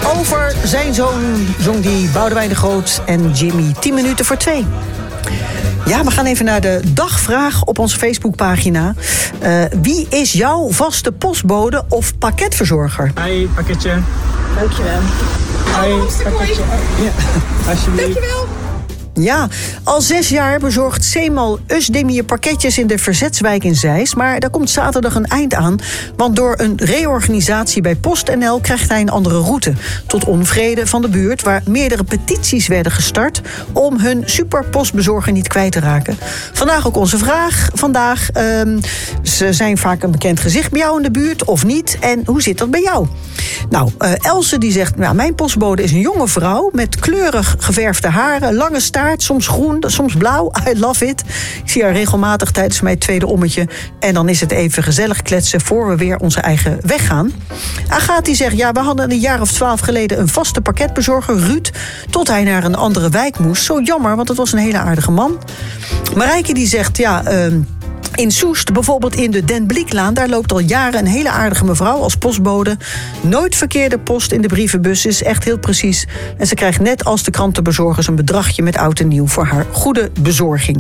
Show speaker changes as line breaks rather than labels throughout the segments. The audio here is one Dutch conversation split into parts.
Over zijn zoon zong die Boudewijn de Groot en Jimmy 10 minuten voor 2. Ja, we gaan even naar de dagvraag op onze Facebookpagina. Wie is jouw vaste postbode of pakketverzorger?
Hi, pakketje.
Dankjewel.
Hi, pakketje. Ja, alsjeblieft.
Dankjewel.
Ja, al 6 jaar bezorgt Seemal Özdemir pakketjes in de Verzetswijk in Zeist. Maar daar komt zaterdag een eind aan. Want door een reorganisatie bij PostNL krijgt hij een andere route. Tot onvrede van de buurt, waar meerdere petities werden gestart om hun superpostbezorger niet kwijt te raken. Vandaag ook onze vraag. Ze zijn vaak een bekend gezicht bij jou in de buurt of niet? En hoe zit dat bij jou? Nou, Else die zegt, mijn postbode is een jonge vrouw met kleurig geverfde haren, lange staart, soms groen, soms blauw. I love it. Ik zie haar regelmatig tijdens mijn tweede ommetje. En dan is het even gezellig kletsen voor we weer onze eigen weg gaan. Agathe die zegt, we hadden een jaar of 12 geleden een vaste pakketbezorger, Ruud, tot hij naar een andere wijk moest. Zo jammer, want het was een hele aardige man. Marijke die zegt, in Soest, bijvoorbeeld in de Den Blieklaan, daar loopt al jaren een hele aardige mevrouw als postbode. Nooit verkeerde post in de brievenbus, is echt heel precies. En ze krijgt net als de krantenbezorgers een bedragje met oud en nieuw voor haar goede bezorging.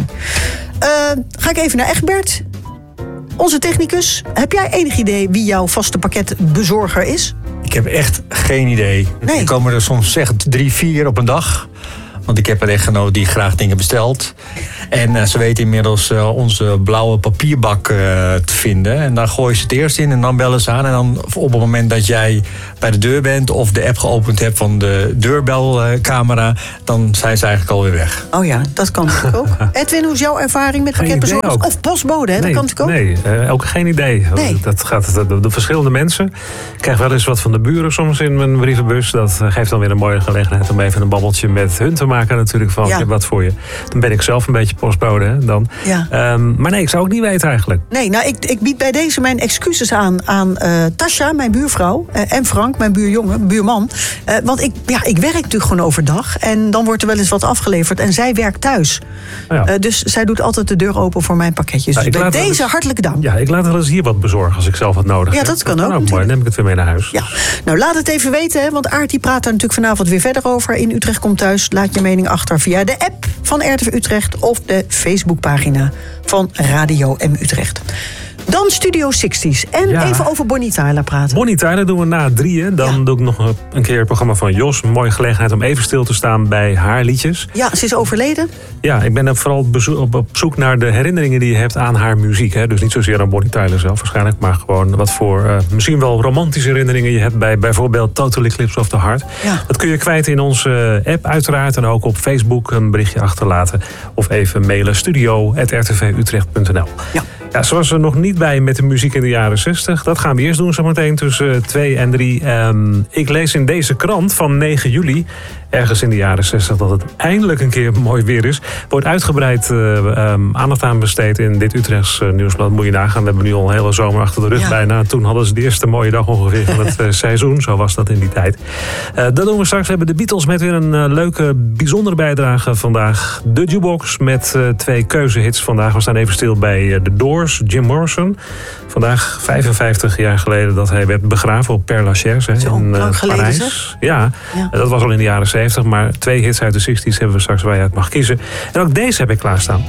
Ga ik even naar Egbert, onze technicus. Heb jij enig idee wie jouw vaste pakketbezorger is?
Ik heb echt geen idee.
Nee.
Er komen er soms 3, 4 op een dag. Want ik heb een echtgenoot die graag dingen bestelt. En ze weten inmiddels onze blauwe papierbak te vinden. En dan gooien ze het eerst in en dan bellen ze aan. En dan op het moment dat jij bij de deur bent of de app geopend hebt van de deurbelcamera, dan zijn ze eigenlijk alweer weg.
Oh ja, dat kan natuurlijk ook. Edwin, hoe is jouw ervaring met pakketbezorgers? Of postbode, hè? Dat kan natuurlijk ook.
Nee, ook geen idee.
Nee.
Dat gaat de verschillende mensen. Ik krijg wel eens wat van de buren soms in mijn brievenbus. Dat geeft dan weer een mooie gelegenheid om even een babbeltje met hun te maken natuurlijk. Van, ik heb wat voor je. Dan ben ik zelf een beetje postbode. Hè, dan.
Ja.
Maar nee, ik zou ook niet weten eigenlijk.
Nee, ik bied bij deze mijn excuses aan Tasja, mijn buurvrouw. En Frank, mijn buurman. Want ik werk natuurlijk gewoon overdag. En dan wordt er wel eens wat afgeleverd. En zij werkt thuis.
Ja.
Dus zij doet altijd de deur open voor mijn pakketjes. Dus bij deze hartelijke dank.
Ja, ik laat wel eens hier wat bezorgen als ik zelf wat nodig heb.
Ja, dat kan ook.
Mooi, dan neem ik het weer mee naar huis.
Ja, nou laat het even weten. Hè, want Aart die praat daar natuurlijk vanavond weer verder over. In Utrecht komt thuis. Laat je mening achter via de app van RTV Utrecht of de Facebookpagina van Radio M Utrecht. Dan Studio 60's. En even over Bonnie Tyler praten.
Bonnie Tyler doen we na 3. Dan doe ik nog een keer het programma van Jos. Een mooie gelegenheid om even stil te staan bij haar liedjes.
Ja, ze is overleden.
Ja, ik ben vooral op zoek naar de herinneringen die je hebt aan haar muziek. Hè. Dus niet zozeer aan Bonnie Tyler zelf waarschijnlijk. Maar gewoon wat voor misschien wel romantische herinneringen je hebt bij bijvoorbeeld Total Eclipse of the Heart. Ja. Dat kun je kwijt in onze app uiteraard. En ook op Facebook een berichtje achterlaten. Of even mailen studio@rtvutrecht.nl. Ja, ze was er nog niet bij met de muziek in de jaren 60. Dat gaan we eerst doen zometeen tussen 2 en 3. Ik lees in deze krant van 9 juli... ergens in de jaren 60 dat het eindelijk een keer mooi weer is. Wordt uitgebreid aandacht aan besteed in dit Utrechts nieuwsblad. Moet je nagaan, we hebben nu al een hele zomer achter de rug bijna. Toen hadden ze de eerste mooie dag ongeveer van het seizoen. Zo was dat in die tijd. Dat doen we straks. We hebben de Beatles met weer een leuke, bijzondere bijdrage vandaag. De Jukebox met 2 keuzehits vandaag. We staan even stil bij The Doors, Jim Morrison. Vandaag 55 jaar geleden dat hij werd begraven op Père Lachaise in Parijs. Zeg? Ja, dat was al in de jaren 70, maar 2 hits uit de 60's hebben we straks waar je uit mag kiezen. En ook deze heb ik klaarstaan.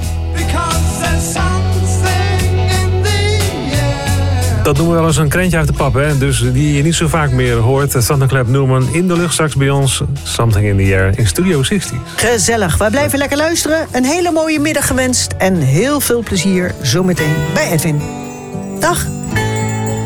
Dat doen we wel eens een krentje uit de pap, hè? Dus die je niet zo vaak meer hoort. Thunderclap Newman in de lucht straks bij ons. Something in the Air in Studio 60.
Gezellig. Wij blijven lekker luisteren. Een hele mooie middag gewenst. En heel veel plezier zometeen bij Edwin. Dag.